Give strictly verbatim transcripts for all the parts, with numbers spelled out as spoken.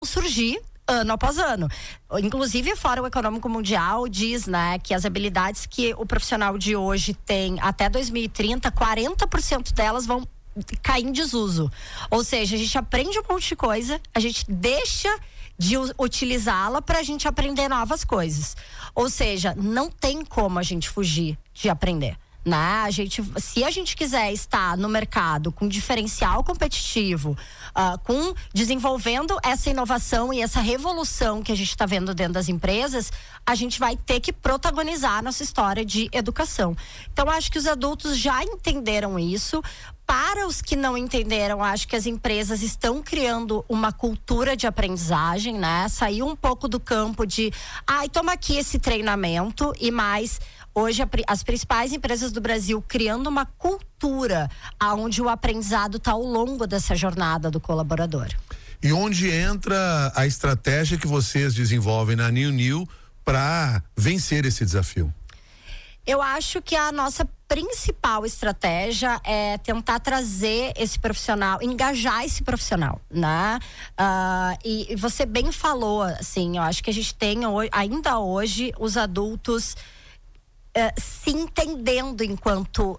surgir ano após ano. Inclusive, o Fórum Econômico Mundial diz, né, que as habilidades que o profissional de hoje tem até dois mil e trinta, quarenta por cento delas vão cair em desuso. Ou seja, a gente aprende um monte de coisa, a gente deixa de utilizá-la para a gente aprender novas coisas. Ou seja, não tem como a gente fugir de aprender. Né? A gente, se a gente quiser estar no mercado com diferencial competitivo, uh, com desenvolvendo essa inovação e essa revolução que a gente está vendo dentro das empresas, a gente vai ter que protagonizar a nossa história de educação. Então, acho que os adultos já entenderam isso. Para os que não entenderam, acho que as empresas estão criando uma cultura de aprendizagem, né? Saiu um pouco do campo de, ai, toma aqui esse treinamento e mais. Hoje, as principais empresas do Brasil criando uma cultura onde o aprendizado está ao longo dessa jornada do colaborador. E onde entra a estratégia que vocês desenvolvem na New New para vencer esse desafio? Eu acho que a nossa principal estratégia é tentar trazer esse profissional, engajar esse profissional, né? Uh, e, e você bem falou, assim, eu acho que a gente tem ainda hoje os adultos Uh, se entendendo enquanto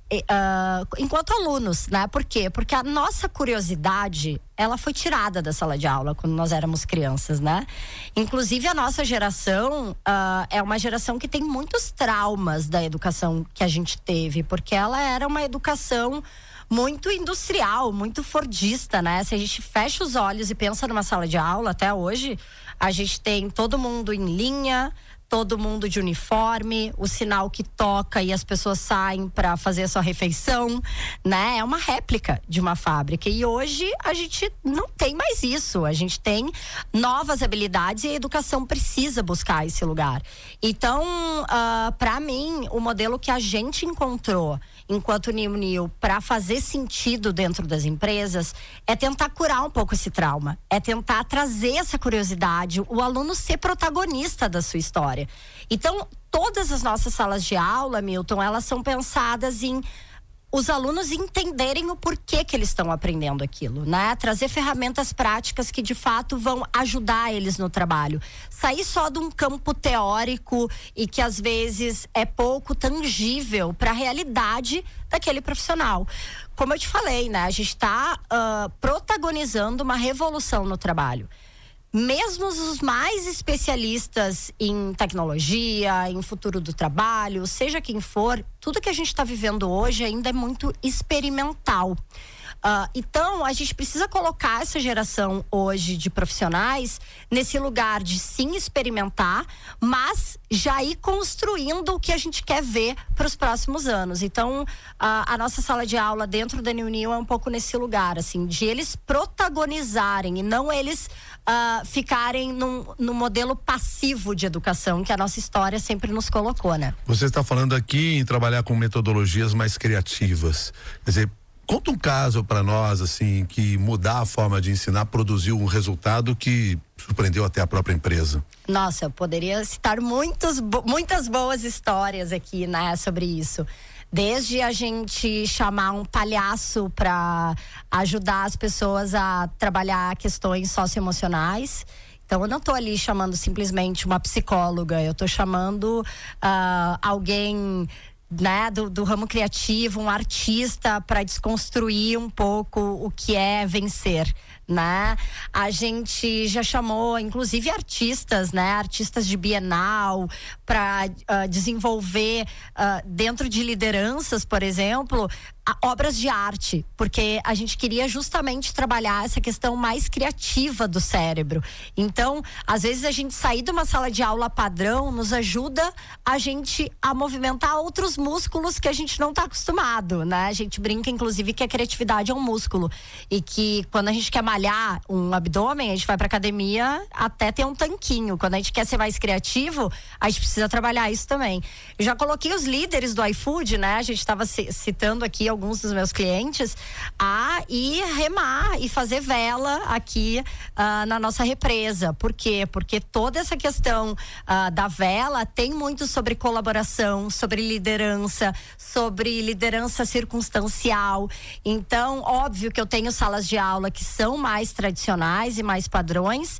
uh, enquanto alunos, né? Por quê? Porque a nossa curiosidade, ela foi tirada da sala de aula quando nós éramos crianças, né? Inclusive a nossa geração uh, é uma geração que tem muitos traumas da educação que a gente teve, porque ela era uma educação muito industrial, muito fordista, né? Se a gente fecha os olhos e pensa numa sala de aula, até hoje, a gente tem todo mundo em linha, todo mundo de uniforme, o sinal que toca e as pessoas saem para fazer a sua refeição, né? É uma réplica de uma fábrica. E hoje a gente não tem mais isso. A gente tem novas habilidades e a educação precisa buscar esse lugar. Então, uh, para mim, o modelo que a gente encontrou enquanto New New para fazer sentido dentro das empresas é tentar curar um pouco esse trauma, é tentar trazer essa curiosidade, o aluno ser protagonista da sua história. Então, todas as nossas salas de aula, Milton, elas são pensadas em os alunos entenderem o porquê que eles estão aprendendo aquilo, né? Trazer ferramentas práticas que de fato vão ajudar eles no trabalho. Sair só de um campo teórico e que às vezes é pouco tangível para a realidade daquele profissional. Como eu te falei, né? A gente está uh, protagonizando uma revolução no trabalho. Mesmo os mais especialistas em tecnologia, em futuro do trabalho, seja quem for, tudo que a gente está vivendo hoje ainda é muito experimental. Uh, então, a gente precisa colocar essa geração hoje de profissionais nesse lugar de sim experimentar, mas já ir construindo o que a gente quer ver para os próximos anos. Então, uh, a nossa sala de aula dentro da New New é um pouco nesse lugar, assim, de eles protagonizarem e não eles uh, ficarem num, num modelo passivo de educação que a nossa história sempre nos colocou, né? Você está falando aqui em trabalhar com metodologias mais criativas. Quer dizer, conta um caso para nós, assim, que mudar a forma de ensinar produziu um resultado que surpreendeu até a própria empresa. Nossa, eu poderia citar muitos, muitas boas histórias aqui, né, sobre isso. Desde a gente chamar um palhaço para ajudar as pessoas a trabalhar questões socioemocionais. Então, eu não estou ali chamando simplesmente uma psicóloga, eu estou chamando uh, alguém, né, do, do ramo criativo, um artista, para desconstruir um pouco o que é vencer, né? A gente já chamou, inclusive, artistas, né, artistas de Bienal, para uh, desenvolver uh, dentro de lideranças, por exemplo, a, obras de arte, porque a gente queria justamente trabalhar essa questão mais criativa do cérebro. Então, às vezes a gente sair de uma sala de aula padrão nos ajuda a gente a movimentar outros músculos que a gente não está acostumado, né? A gente brinca, inclusive, que a criatividade é um músculo e que quando a gente quer malhar um abdômen, a gente vai pra academia até ter um tanquinho. Quando a gente quer ser mais criativo, a gente precisa trabalhar isso também. Eu já coloquei os líderes do iFood, né? A gente estava citando aqui alguns dos meus clientes a ir remar e fazer vela aqui uh, na nossa represa. Por quê? Porque toda essa questão uh, da vela tem muito sobre colaboração, sobre liderança, sobre liderança circunstancial. Então, óbvio que eu tenho salas de aula que são mais tradicionais e mais padrões,